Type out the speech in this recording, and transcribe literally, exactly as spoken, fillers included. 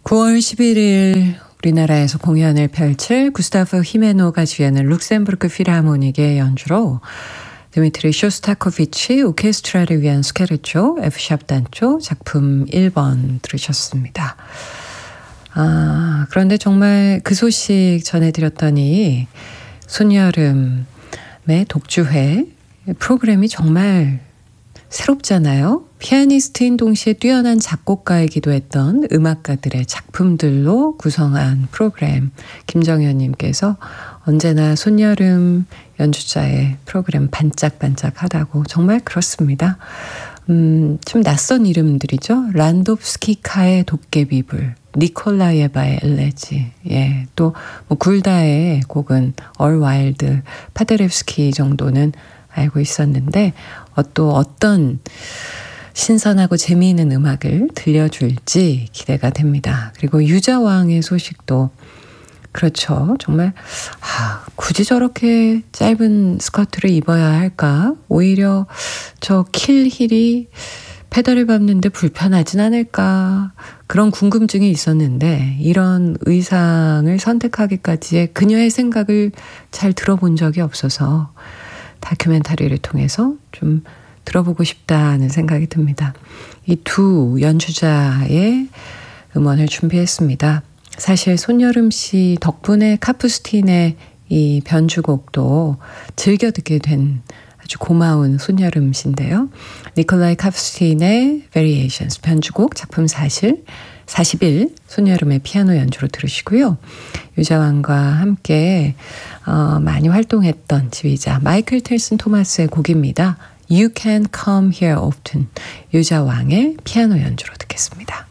구월 십일일 우리나라에서 공연을 펼칠 구스타프 히메노가 지휘하는 룩셈부르크 필하모닉의 연주로 드미트리 쇼스타코비치 오케스트라를 위한 스케르초 F샵 단조 작품 일 번 들으셨습니다. 아, 그런데 정말 그 소식 전해드렸더니 손여름의 독주회 프로그램이 정말 새롭잖아요. 피아니스트인 동시에 뛰어난 작곡가이기도 했던 음악가들의 작품들로 구성한 프로그램. 김정현님께서 언제나 손여름 연주자의 프로그램 반짝반짝하다고. 정말 그렇습니다. 음, 좀 낯선 이름들이죠. 란도프스키카의 도깨비불, 니콜라예바의 엘레지, 예, 또 뭐 굴다의 곡은 얼 와일드, 파데레프스키 정도는 알고 있었는데 어, 또 어떤 신선하고 재미있는 음악을 들려줄지 기대가 됩니다. 그리고 유자왕의 소식도 그렇죠. 정말 아, 굳이 저렇게 짧은 스커트를 입어야 할까? 오히려 저 킬힐이 페달을 밟는데 불편하진 않을까? 그런 궁금증이 있었는데 이런 의상을 선택하기까지의 그녀의 생각을 잘 들어본 적이 없어서 다큐멘터리를 통해서 좀 들어보고 싶다는 생각이 듭니다. 이 두 연주자의 음원을 준비했습니다. 사실 손여름 씨 덕분에 카푸스틴의 이 변주곡도 즐겨 듣게 된 아주 고마운 손여름 씨인데요. 니콜라이 카푸스틴의 Variations 변주곡 작품 사실 사십일 손여름의 피아노 연주로 들으시고요. 유자왕과 함께 어, 많이 활동했던 지휘자 마이클 텔슨 토마스의 곡입니다. You Can Come Here Often 유자왕의 피아노 연주로 듣겠습니다.